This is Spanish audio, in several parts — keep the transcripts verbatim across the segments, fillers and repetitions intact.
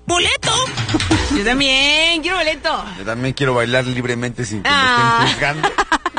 ¡Boleto! Yo también quiero boleto. Yo también quiero bailar libremente sin que Ah. me estén juzgando.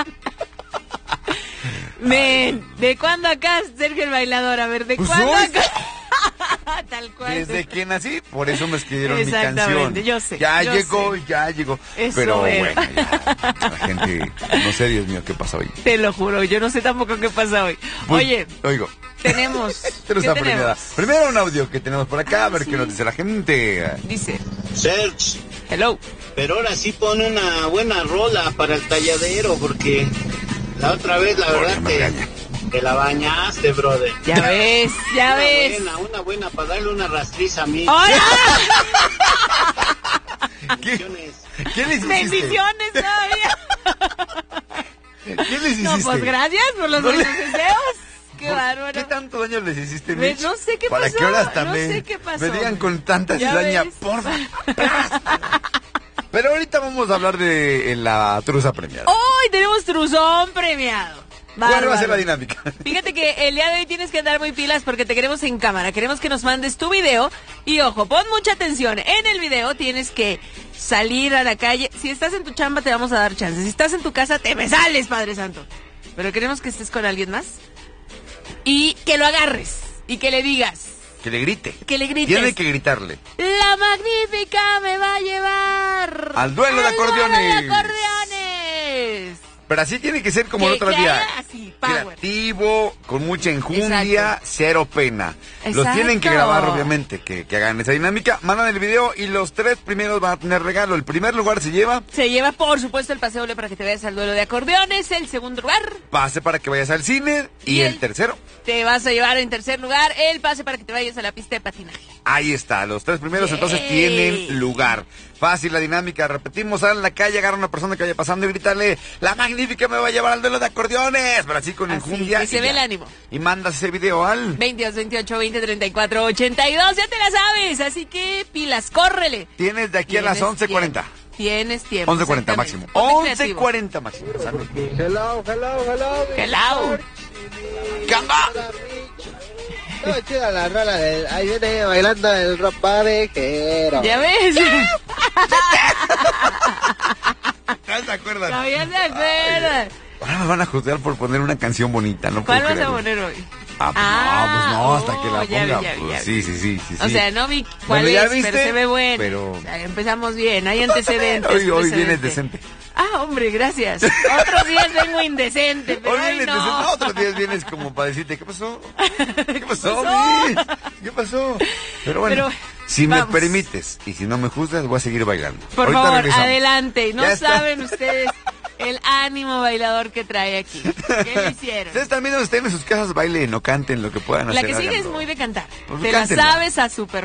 Men, ¿de cuándo acá Sergio el bailador? A ver, ¿de Pues cuándo hoy. acá? Tal cual. Desde que nací, por eso me escribieron mi Exactamente, canción. yo sé, Ya yo llegó, sé. ya llegó. Eso Pero es. bueno, ya, la gente, no sé, Dios mío, ¿qué pasa hoy? Te lo juro, yo no sé tampoco qué pasa hoy. Pues, Oye, oigo. tenemos... Pero ¿Qué está tenemos? premiada. Primero un audio que tenemos por acá, a ver sí. qué nos dice la gente. Dice, Serge, hello. pero ahora sí pone una buena rola para el talladero, porque la otra vez, la verdad, Porque me te, regaña. te la bañaste, brother. Ya ves, ya una ves. buena, una buena para darle una rastriza a mí. ¡Hola! ¿Qué, Bendiciones. ¿Qué les hiciste? Bendiciones todavía. ¿Qué les hiciste? No, pues gracias por los No le- buenos deseos. Qué ¿Por bárbaro. ¿Qué tanto daño les hiciste, Ve, Mitch? no sé qué ¿Para pasó, qué horas no también sé qué pasó, me digan güey. con tanta Ya cizaña? ves. Porfa. Pero ahorita vamos a hablar de en la truza premiada. Hoy tenemos truzón premiado. ¿Cuál va a Bárbaro. ser la dinámica? Fíjate que el día de hoy tienes que andar muy pilas porque te queremos en cámara. Queremos que nos mandes tu video. Y ojo, pon mucha atención. En el video tienes que salir a la calle. Si estás en tu chamba te vamos a dar chance. Si estás en tu casa te me sales, Padre Santo. Pero queremos que estés con alguien más. Y que lo agarres. Y que le digas. Que le grite. Que le grites. Tiene que gritarle. La magnífica me va a llevar Al duelo de al duelo acordeones. de acordeones. Pero así tiene que ser como Que- el otro que día. haya así, power. Creativo, con mucha enjundia, Exacto. cero pena. Los Exacto. tienen que grabar, obviamente, que, que hagan esa dinámica. Mandan el video y los tres primeros van a tener regalo. El primer lugar se lleva Se lleva, por supuesto, el paseo doble para que te vayas al duelo de acordeones. El segundo lugar, pase para que vayas al cine. Y, Y el, el- tercero, te vas a llevar en tercer lugar el pase para que te vayas a la pista de patinaje. ahí está. Los tres primeros entonces Yay. tienen lugar. Fácil la dinámica. Repetimos, sal en la calle, agarra a una persona que vaya pasando y grítale, la magnífica me va a llevar al duelo de acordeones. Pero así con Así, enjundia. que se y ve ya. el ánimo. Y mandas ese video al... veintidós, veintiocho, veinte, treinta y cuatro, ochenta y dos, ya te la sabes. Así que pilas, córrele. Tienes de aquí a las Tienes once cuarenta. tiempo. Tienes tiempo. once cuarenta exactamente. máximo. Ponte once creativo. cuarenta máximo. Salud. Hello, hello, hello. Hello. ¿Qué onda? Está chida la rola del... Ahí viene bailando el rock parejero. ¿Ya ves? ¿No se acuerdan? Todavía se acuerdan. Ahora me van a juzgar por poner una canción bonita, no ¿Cuál puedo vas a creerlo. poner hoy? Ah, pues Ah, no, pues no, hasta que la oh, ya vi, ponga. ya vi, pues ya vi. sí, sí, sí, sí, O sí. sea, no vi cuál Bueno, ya es, viste, pero se ve bueno. pero- O sea, empezamos bien, hay antecedentes. Hoy, hoy vienes precedentes. decente. Ah, hombre, gracias. Otros días vengo indecente, pero Hoy hoy vienes no. decente. No, otros días vienes como para decirte, ¿qué pasó? ¿Qué pasó, pasó? Mitch? ¿Qué pasó? Pero bueno, Pero, si vamos. me permites y si no me juzgas, voy a seguir bailando. Por Ahorita favor, regresamos. adelante. No Ya está. saben ustedes el ánimo bailador que trae aquí. ¿Qué le hicieron? Ustedes también, donde estén en sus casas, bailen o canten lo que puedan La hacer. que sigue es háganlo. muy de cantar. Pues Te la cántenla. sabes a super